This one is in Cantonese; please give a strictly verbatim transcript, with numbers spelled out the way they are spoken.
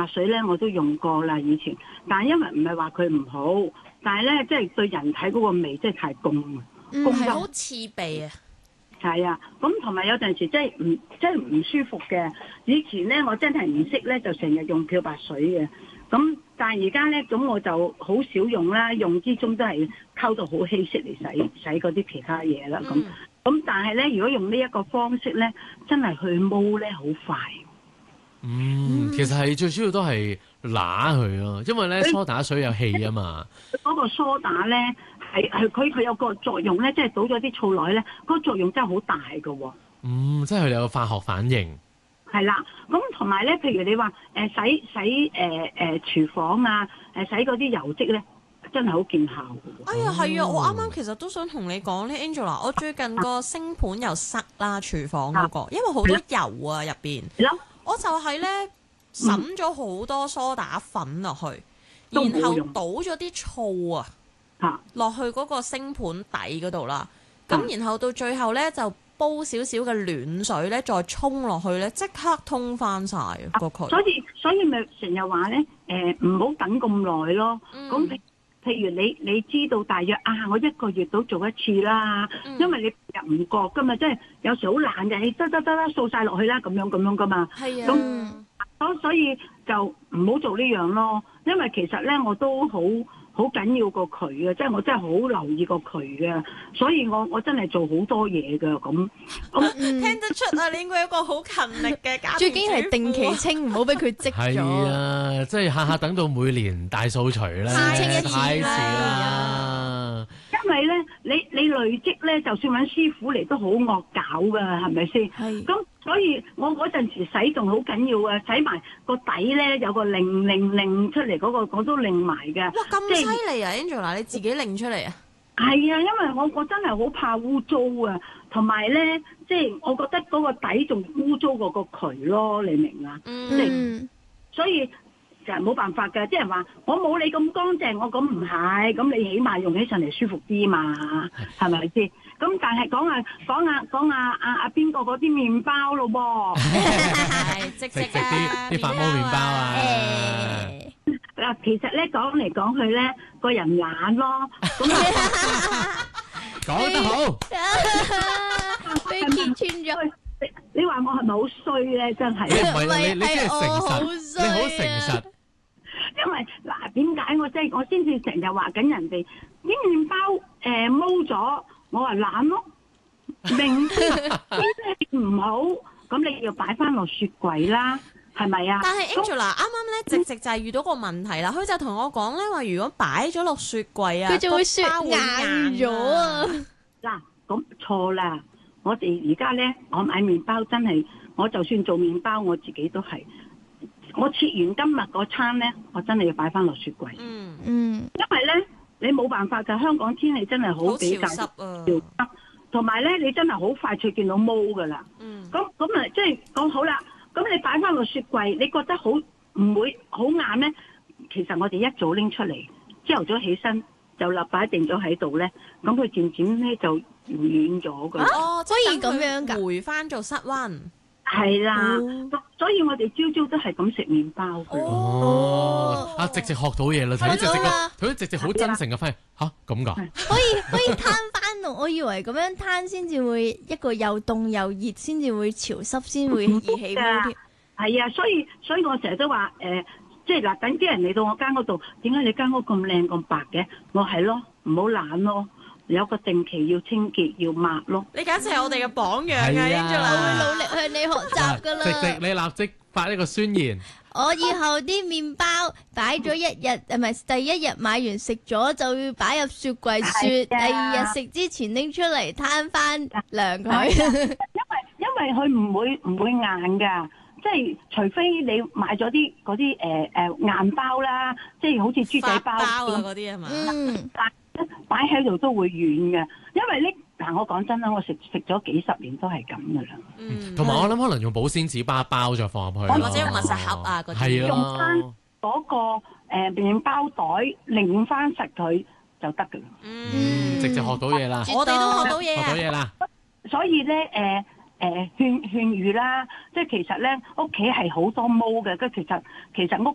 水咧我都用過啦以前，但係因為唔係話佢唔好，但係咧即係對人體嗰個味真係太攻啊，攻係得好刺鼻啊！ 係啊，咁同埋有陣時真係唔真係唔舒服嘅。以前咧我真係唔識咧，就成日用漂白水嘅。咁但係而家咧，咁我就好少用啦，用之中都係溝到好稀釋嚟洗洗嗰啲其他嘢啦。咁咁、嗯、但係咧，如果用呢一個方式咧，真係去毛咧好快。 嗯，其實係最主要都係揦佢咯，因為咧梳打水有氣啊嘛。 嗰個梳打咧係係佢佢有個作用咧，即係倒咗啲醋落去咧，嗰個作用真係好大㗎喎。 嗯，即係佢哋有個化學反應。 係啦，咁同埋咧，譬如你話誒、呃、洗洗誒誒、呃、廚房啊，誒、呃、洗嗰啲油漬咧，真係好見效嘅。 哎呀，係啊，我啱啱其實都想同你講咧 ，Angela，我最近個星盤又塞啦，廚房嗰、那個，因為好多油啊入邊。我就係咧揼咗好多梳打粉落去，嗯、然後倒咗啲醋啊落去嗰個星盤底嗰度啦。咁、啊、然後到最後咧就煲少少嘅暖水咧，再沖落去咧，即刻通翻晒個渠。所以所以咪成日話咧，誒唔好等咁耐咯。咁、嗯、譬如你你知道大約啊，我一個月都做一次啦，嗯、因為你又唔覺噶嘛，即係有時好懶嘅，你得得得啦，掃晒落去啦，咁樣咁樣噶嘛。係啊。咁所所以就唔好做呢樣咯，因為其實咧我都好。好緊要個渠啊！即係我真係好留意個渠嘅，所以我我真係做好多嘢㗎咁。咁聽得出啊！你應該有一個好勤力嘅家庭主婦。最緊係定期清，唔好俾佢積咗。 係啊，即係下下等到每年大掃除咧，太遲啦。 因為咧，你你累積咧，就算揾師傅嚟都好惡搞㗎，係咪先？係。咁所以我嗰陣時洗仲好緊要啊，洗埋個底咧有個擰擰擰出嚟嗰個我都擰埋嘅。哇！ 咁犀利啊 Angela，你自己擰出嚟啊？ 係啊，因為我我真係好怕污糟啊，同埋咧，即係我覺得嗰個底仲污糟過個渠咯，你明啊？嗯。即係所以。就係冇辦法㗎，即係話我冇你咁乾淨，我咁唔係，咁你起碼用起上嚟舒服啲嘛，係咪先？咁但係講下講下講下阿阿邊個嗰啲麵包咯喎， 係即即啲啲發毛麵包啊！ 嗱，其實咧講嚟講去咧，個人懶咯，咁講得好， 被揭穿咗。 你話我係咪好衰咧？真係， 唔係你你真係誠實，你好誠實。 因為嗱，點解我即係我先至成日話緊人哋啲麵包誒毛咗，我話懶咯，明知唔好，咁你要擺翻落雪櫃啦，係咪啊？ 但係 Angela 啱啱咧，直直就係遇到個問題啦，佢就同我講咧話，如果擺咗落雪櫃啊， 佢就會雪硬咗啊！ 嗱，咁錯啦，我哋而家咧，我買麵包真係，我就算做麵包，我自己都係。我切完今日嗰餐咧，我真係要擺翻落雪櫃。嗯嗯，因為咧你冇辦法㗎，香港天氣真係好比較潮濕啊，同埋咧你真係好快脆見到毛㗎啦。嗯，咁咁啊，即係講好啦，咁你擺翻落雪櫃，你覺得好唔會好硬咧？其實我哋一早拎出嚟，朝頭早起身就立擺定咗喺度咧，咁佢漸漸咧就軟咗㗎。 哦，可以咁樣㗎，回翻做室溫。 係啦，哦、所以我哋朝朝都係咁食麵包嘅。 哦，啊，直直學到嘢啦，睇直直個，佢直直好真誠嘅分吓咁噶。 可以可以攤翻到，我以為咁樣攤先至會一個又凍又熱，先至會潮濕，先會易起毛添。 係啊，所以所以我成日都話誒、呃，即係嗱，等啲人嚟到我間屋度，點解你間屋咁靚咁白嘅？我係咯，唔好懶咯。有個定期要清潔要抹咯， 你簡直係我哋嘅榜樣啊 Angela， 我會努力向你學習噶啦。 直直，你立即發一個宣言。 我以後啲麵包擺咗一日，唔係第一日買完食咗就要擺入雪櫃雪，第二日食之前拎出嚟攤翻涼佢。 因為因為佢唔會唔會硬噶，即係除非你買咗啲嗰啲誒誒硬包啦，即係好似豬仔包嗰啲係嘛？ 嗯。擺喺度都會軟嘅，因為呢嗱我講真啦，我食食咗幾十年都係咁噶啦。 嗯，同埋我諗可能用保鮮紙包包咗放入去， 或者用密實盒啊嗰啲， 用翻嗰個誒麵包袋擰翻實佢就得噶啦。 嗯，直接學到嘢啦， 我哋都學到嘢， 學到嘢啦。 所以咧誒誒勸勸喻啦，即係其實咧屋企係好多毛嘅，跟其實其實屋